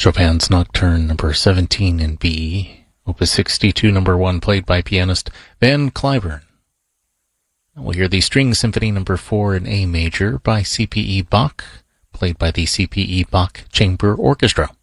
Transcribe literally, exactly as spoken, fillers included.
Chopin's Nocturne number seventeen in B, Opus sixty-two number one, played by pianist Van Cliburn. We'll hear the String Symphony number four in A major by C P E Bach, played by the C P E Bach Chamber Orchestra.